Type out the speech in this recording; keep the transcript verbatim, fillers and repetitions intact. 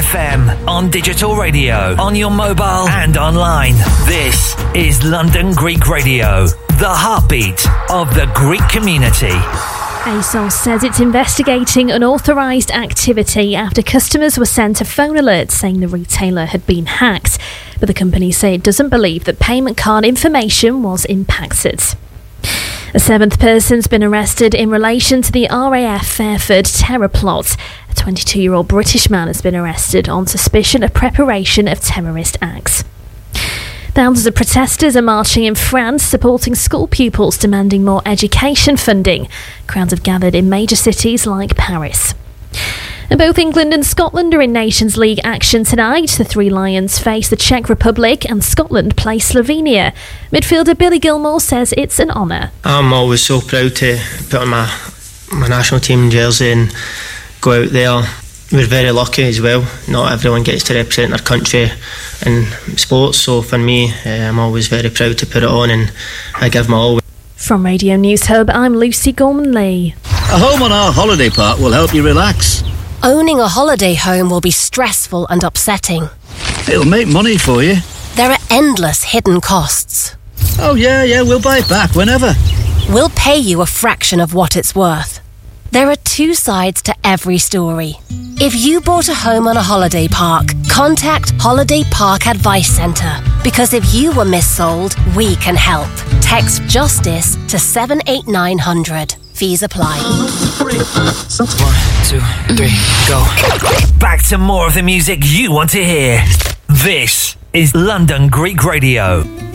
F M, on digital radio, on your mobile and online. This is London Greek Radio, the heartbeat of the Greek community. ASOS says it's investigating unauthorised activity after customers were sent a phone alert saying the retailer had been hacked. But the company say it doesn't believe that payment card information was impacted. A seventh person's been arrested in relation to the R A F Fairford terror plot. A twenty-two-year-old British man has been arrested on suspicion of preparation of terrorist acts. Thousands of protesters are marching in France, supporting school pupils demanding more education funding. Crowds have gathered in major cities like Paris. And both England and Scotland are in Nations League action tonight. The Three Lions face the Czech Republic and Scotland play Slovenia. Midfielder Billy Gilmore says it's an honour. I'm always so proud to put on my, my national team jersey and go out there. We're very lucky as well. Not everyone gets to represent their country in sports, so for me, uh, I'm always very proud to put it on and I give my all. From Radio News Hub, I'm Lucy Gorman-Lee. A home on our holiday park will help you relax. Owning a holiday home will be stressful and upsetting. It'll make money for you. There are endless hidden costs. Oh yeah, yeah, we'll buy it back whenever. We'll pay you a fraction of what it's worth. There are two sides to every story. If you bought a home on a holiday park, contact Holiday Park Advice Centre. Because if you were missold, we can help. Text JUSTICE to seven eight nine hundred. Fees apply. One, two, three, go. Back to more of the music you want to hear. This is London Greek Radio.